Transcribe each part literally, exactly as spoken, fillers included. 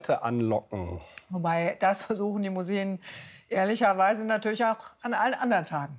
anlocken. Wobei, das versuchen die Museen ehrlicherweise natürlich auch an allen anderen Tagen.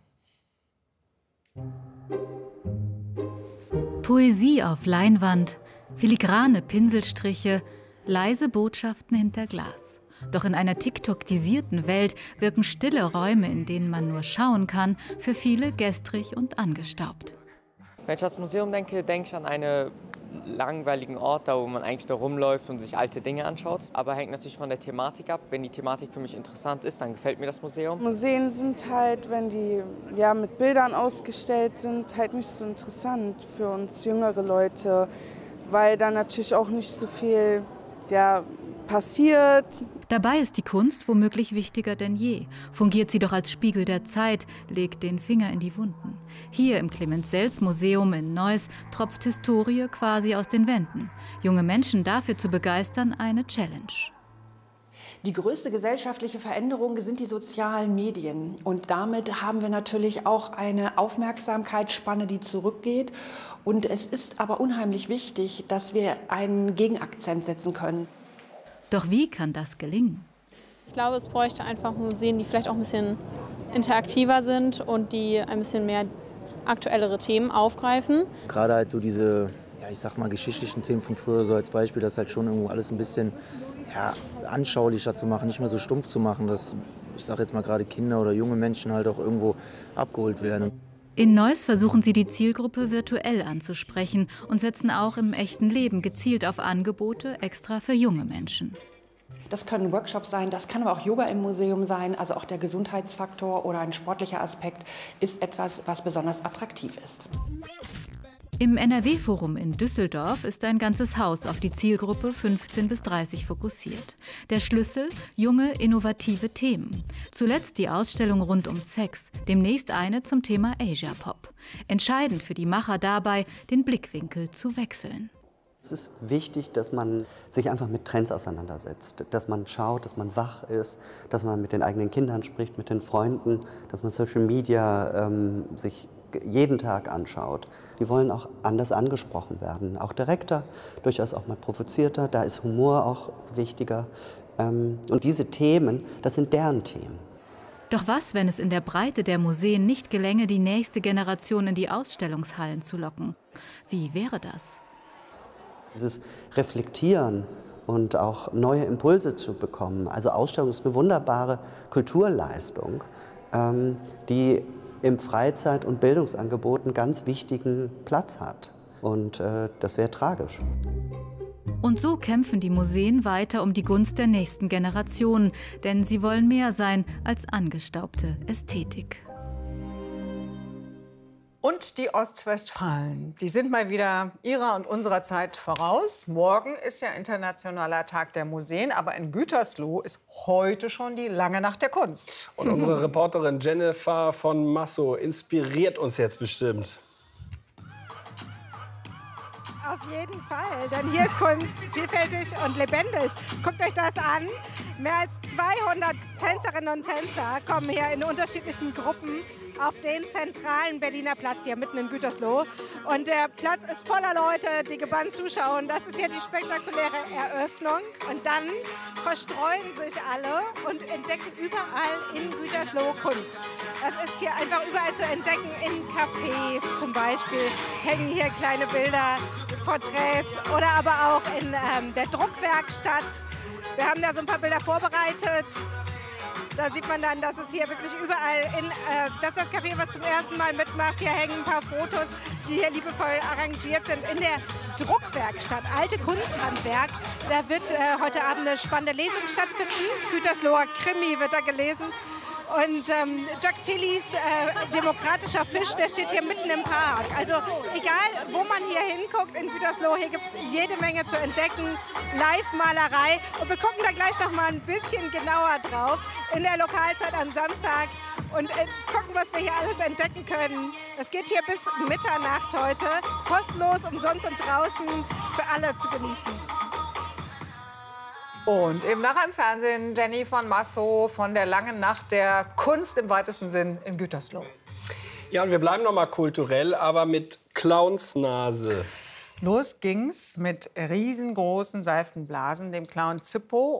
Poesie auf Leinwand, filigrane Pinselstriche, leise Botschaften hinter Glas. Doch in einer TikTokisierten Welt wirken stille Räume, in denen man nur schauen kann, für viele gestrig und angestaubt. Wenn ich ans Museum denke, denke ich an einen langweiligen Ort, da wo man eigentlich nur rumläuft und sich alte Dinge anschaut. Aber hängt natürlich von der Thematik ab. Wenn die Thematik für mich interessant ist, dann gefällt mir das Museum. Museen sind halt, wenn die ja, mit Bildern ausgestellt sind, halt nicht so interessant für uns jüngere Leute, weil da natürlich auch nicht so viel ja, passiert. Dabei ist die Kunst womöglich wichtiger denn je. Fungiert sie doch als Spiegel der Zeit, legt den Finger in die Wunden. Hier im Clemens-Sels-Museum in Neuss tropft Historie quasi aus den Wänden. Junge Menschen dafür zu begeistern, eine Challenge. Die größte gesellschaftliche Veränderung sind die sozialen Medien. Und damit haben wir natürlich auch eine Aufmerksamkeitsspanne, die zurückgeht. Und es ist aber unheimlich wichtig, dass wir einen Gegenakzent setzen können. Doch wie kann das gelingen? Ich glaube, es bräuchte einfach Museen, die vielleicht auch ein bisschen interaktiver sind und die ein bisschen mehr aktuellere Themen aufgreifen. Gerade halt so diese, ja, ich sag mal, geschichtlichen Themen von früher, so als Beispiel, das halt schon irgendwo alles ein bisschen ja, anschaulicher zu machen, nicht mehr so stumpf zu machen, dass, ich sag jetzt mal, gerade Kinder oder junge Menschen halt auch irgendwo abgeholt werden. In Neuss versuchen sie, die Zielgruppe virtuell anzusprechen und setzen auch im echten Leben gezielt auf Angebote extra für junge Menschen. Das können Workshops sein, das kann aber auch Yoga im Museum sein. Also auch der Gesundheitsfaktor oder ein sportlicher Aspekt ist etwas, was besonders attraktiv ist. Im N R W-Forum in Düsseldorf ist ein ganzes Haus auf die Zielgruppe fünfzehn bis dreißig fokussiert. Der Schlüssel? Junge, innovative Themen. Zuletzt die Ausstellung rund um Sex, demnächst eine zum Thema Asia Pop. Entscheidend für die Macher dabei, den Blickwinkel zu wechseln. Es ist wichtig, dass man sich einfach mit Trends auseinandersetzt, dass man schaut, dass man wach ist, dass man mit den eigenen Kindern spricht, mit den Freunden, dass man Social Media ähm, sich jeden Tag anschaut. Die wollen auch anders angesprochen werden, auch direkter, durchaus auch mal provozierter, da ist Humor auch wichtiger. Ähm, und diese Themen, das sind deren Themen. Doch was, wenn es in der Breite der Museen nicht gelänge, die nächste Generation in die Ausstellungshallen zu locken? Wie wäre das? Dieses Reflektieren und auch neue Impulse zu bekommen. Also Ausstellung ist eine wunderbare Kulturleistung, ähm, die im Freizeit- und Bildungsangebot einen ganz wichtigen Platz hat. Und äh, das wäre tragisch. Und so kämpfen die Museen weiter um die Gunst der nächsten Generationen, denn sie wollen mehr sein als angestaubte Ästhetik. Und die Ostwestfalen, die sind mal wieder ihrer und unserer Zeit voraus. Morgen ist ja Internationaler Tag der Museen, aber in Gütersloh ist heute schon die lange Nacht der Kunst. Und unsere Reporterin Jennifer von Massow inspiriert uns jetzt bestimmt. Auf jeden Fall, denn hier ist Kunst vielfältig und lebendig. Guckt euch das an. Mehr als zweihundert Tänzerinnen und Tänzer kommen hier in unterschiedlichen Gruppen auf den zentralen Berliner Platz hier mitten in Gütersloh. Und der Platz ist voller Leute, die gebannt zuschauen. Das ist hier die spektakuläre Eröffnung. Und dann verstreuen sich alle und entdecken überall in Gütersloh Kunst. Das ist hier einfach überall zu entdecken. In Cafés zum Beispiel hängen hier kleine Bilder, Porträts oder aber auch in ähm, der Druckwerkstatt. Wir haben da so ein paar Bilder vorbereitet. Da sieht man dann, dass es hier wirklich überall, in, äh, das ist das Café, was zum ersten Mal mitmacht. Hier hängen ein paar Fotos, die hier liebevoll arrangiert sind. In der Druckwerkstatt, alte Kunsthandwerk, da wird äh, heute Abend eine spannende Lesung stattfinden. Gütersloher Krimi wird da gelesen. Und ähm, Jack Tillys äh, demokratischer Fisch, der steht hier mitten im Park. Also egal, wo man hier hinguckt in Gütersloh, hier gibt es jede Menge zu entdecken. Live-Malerei. Und wir gucken da gleich noch mal ein bisschen genauer drauf in der Lokalzeit am Samstag und äh, gucken, was wir hier alles entdecken können. Es geht hier bis Mitternacht heute. Kostenlos, umsonst und draußen für alle zu genießen. Und eben nachher im Fernsehen Jenny von Massow von der langen Nacht der Kunst im weitesten Sinn in Gütersloh. Ja, und wir bleiben noch mal kulturell, aber mit Clownsnase. Los ging's mit riesengroßen Seifenblasen, dem Clown Zippo